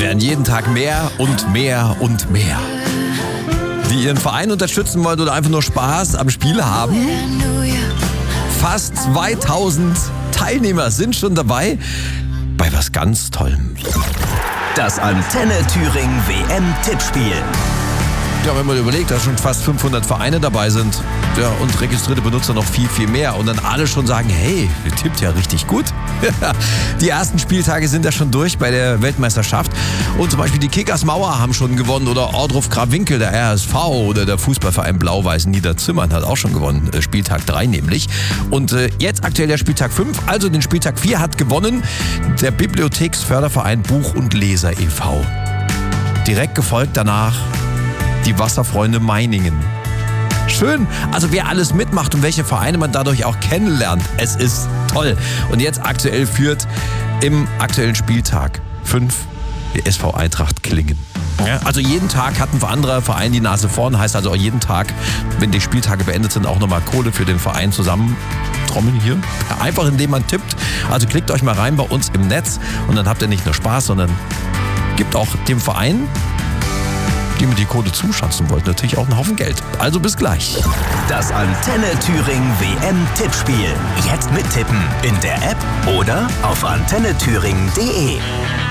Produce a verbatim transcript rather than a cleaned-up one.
werden jeden Tag mehr und mehr und mehr. Die ihren Verein unterstützen wollen oder einfach nur Spaß am Spiel haben. Fast zweitausend Teilnehmer sind schon dabei bei was ganz Tollem. Das Antenne Thüringen W M-Tippspiel. Ja, wenn man überlegt, dass schon fast fünfhundert Vereine dabei sind, ja, und registrierte Benutzer noch viel, viel mehr und dann alle schon sagen, hey, ihr tippt ja richtig gut. Die ersten Spieltage sind ja schon durch bei der Weltmeisterschaft und zum Beispiel die Kickers Mauer haben schon gewonnen oder Ohrdruf Krawinkel, der R S V oder der Fußballverein Blau-Weiß Niederzimmern hat auch schon gewonnen, Spieltag drei nämlich. Und äh, jetzt aktuell der Spieltag fünf, also den Spieltag vier hat gewonnen der Bibliotheksförderverein Buch- und Leser e V Direkt gefolgt danach die Wasserfreunde Meiningen. Schön, also wer alles mitmacht und welche Vereine man dadurch auch kennenlernt, es ist toll. Und jetzt aktuell führt im aktuellen Spieltag fünf der S V Eintracht Klingen. Ja, also jeden Tag hat ein anderer Verein die Nase vorn, heißt also auch jeden Tag, wenn die Spieltage beendet sind, auch nochmal Kohle für den Verein zusammentrommeln hier. Einfach indem man tippt. Also klickt euch mal rein bei uns im Netz und dann habt ihr nicht nur Spaß, sondern gibt auch dem Verein, dem ihr die Kohle zuschanzen wollt, natürlich auch einen Haufen Geld. Also bis gleich. Das Antenne Thüringen W M-Tippspiel. Jetzt mittippen in der App oder auf antenne thüringen punkt de.